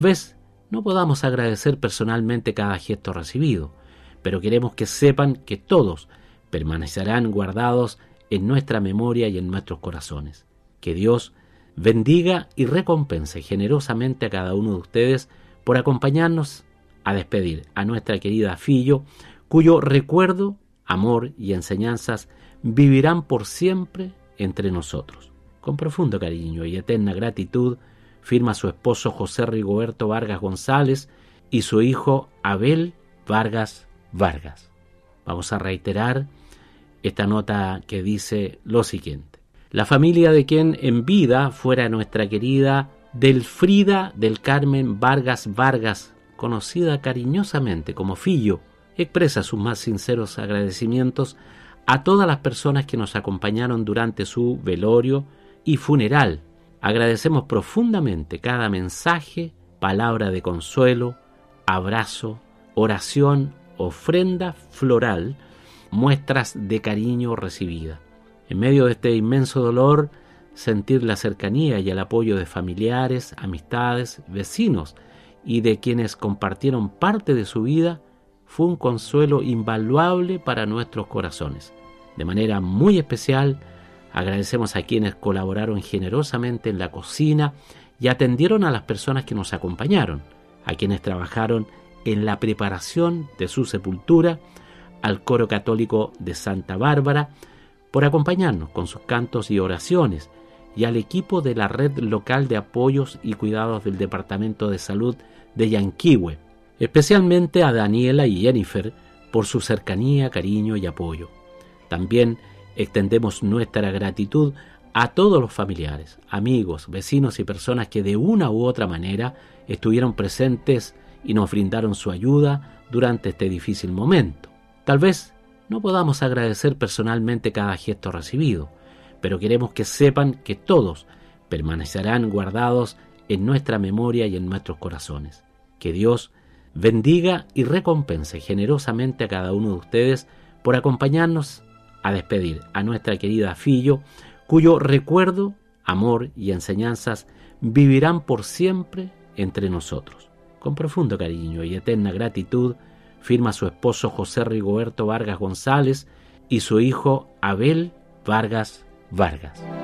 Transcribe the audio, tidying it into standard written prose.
Vez no podamos agradecer personalmente cada gesto recibido, pero queremos que sepan que todos permanecerán guardados en nuestra memoria y en nuestros corazones. Que Dios bendiga y recompense generosamente a cada uno de ustedes por acompañarnos a despedir a nuestra querida Fillo, cuyo recuerdo, amor y enseñanzas vivirán por siempre entre nosotros. Con profundo cariño y eterna gratitud, firma su esposo José Rigoberto Vargas González y su hijo Abel Vargas Vargas. Vamos a reiterar esta nota que dice lo siguiente: la familia de quien en vida fuera nuestra querida Delfrida del Carmen Vargas Vargas, conocida cariñosamente como Fillo, expresa sus más sinceros agradecimientos a todas las personas que nos acompañaron durante su velorio y funeral. Agradecemos profundamente cada mensaje, palabra de consuelo, abrazo, oración, ofrenda floral, muestras de cariño recibida. En medio de este inmenso dolor, sentir la cercanía y el apoyo de familiares, amistades, vecinos y de quienes compartieron parte de su vida fue un consuelo invaluable para nuestros corazones. De manera muy especial, agradecemos a quienes colaboraron generosamente en la cocina y atendieron a las personas que nos acompañaron, a quienes trabajaron en la preparación de su sepultura, al coro católico de Santa Bárbara, por acompañarnos con sus cantos y oraciones, y al equipo de la red local de apoyos y cuidados del Departamento de Salud de Yanquihue, especialmente a Daniela y Jennifer por su cercanía, cariño y apoyo. También extendemos nuestra gratitud a todos los familiares, amigos, vecinos y personas que de una u otra manera estuvieron presentes y nos brindaron su ayuda durante este difícil momento. Tal vez no podamos agradecer personalmente cada gesto recibido, pero queremos que sepan que todos permanecerán guardados en nuestra memoria y en nuestros corazones. Que Dios bendiga y recompense generosamente a cada uno de ustedes por acompañarnos a despedir a nuestra querida Fillo, cuyo recuerdo, amor y enseñanzas vivirán por siempre entre nosotros. Con profundo cariño y eterna gratitud, firma su esposo José Rigoberto Vargas González y su hijo Abel Vargas Vargas.